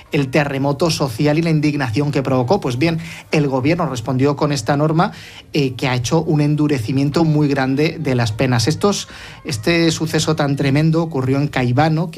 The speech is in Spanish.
el terremoto social y la indignación que provocó. Pues bien, el gobierno respondió con esta norma que ha hecho un endurecimiento muy grande de las penas. Este suceso tan tremendo ocurrió en Caivano,